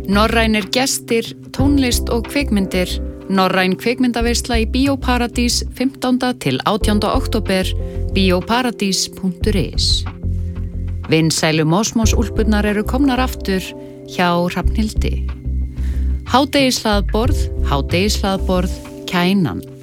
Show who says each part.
Speaker 1: Norrænir gestir, tónlist og kvikmyndir. Norræn kvikmyndaveisla í Bíóparadís 15. til 18. október. bioparadís.is. Vinsælu Mosmos-úlpurnar eru komnar aftur hjá Hrafnhildi. Hádegishlaðborð, Kænan.